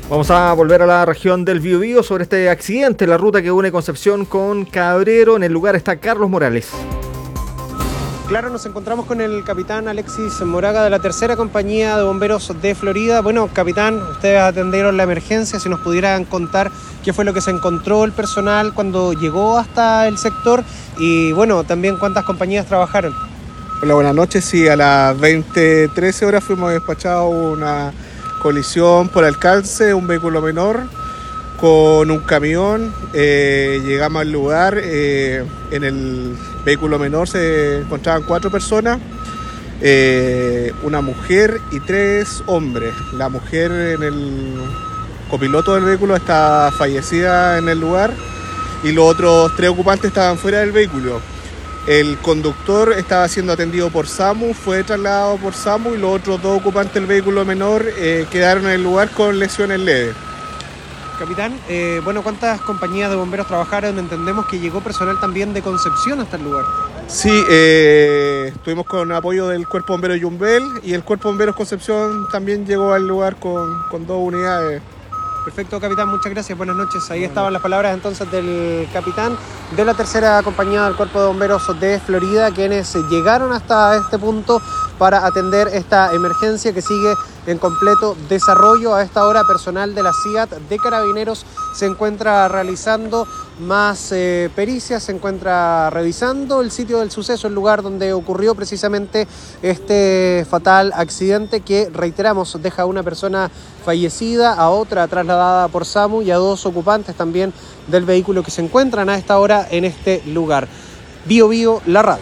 Vamos a volver a la región del Biobío sobre este accidente, la ruta que une Concepción con Cabrero. En el lugar está Carlos Morales. Claro, nos encontramos con el capitán Alexis Moraga de la tercera compañía de bomberos de Florida. Bueno, capitán, ustedes atendieron la emergencia, si nos pudieran contar qué fue lo que se encontró el personal cuando llegó hasta el sector y bueno, también cuántas compañías trabajaron. Hola, buenas noches. Sí, a las 20:13 horas fuimos despachados una colisión por alcance, un vehículo menor con un camión. Llegamos al lugar, en el vehículo menor se encontraban 4 personas, una mujer y 3 hombres. La mujer en el copiloto del vehículo está fallecida en el lugar y los otros 3 ocupantes estaban fuera del vehículo. El conductor estaba siendo atendido por SAMU, fue trasladado por SAMU y los otros 2 ocupantes del vehículo menor quedaron en el lugar con lesiones leves. Capitán, bueno, ¿cuántas compañías de bomberos trabajaron? Entendemos que llegó personal también de Concepción hasta el lugar. Sí, estuvimos con apoyo del Cuerpo Bombero Yumbel y el Cuerpo Bomberos Concepción también llegó al lugar con 2 unidades. Perfecto, capitán, muchas gracias, buenas noches. Ahí estaban las palabras entonces del capitán de la tercera compañía del Cuerpo de Bomberos de Florida, quienes llegaron hasta este punto para atender esta emergencia que sigue en completo desarrollo. A esta hora, personal de la CIAT de Carabineros se encuentra realizando más pericias, se encuentra revisando el sitio del suceso, el lugar donde ocurrió precisamente este fatal accidente que, reiteramos, deja a una persona fallecida, a otra trasladada por SAMU y a 2 ocupantes también del vehículo que se encuentran a esta hora en este lugar. Biobío, la radio.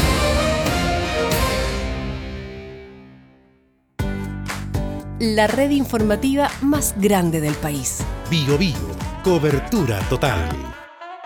La red informativa más grande del país. Biobío, cobertura total.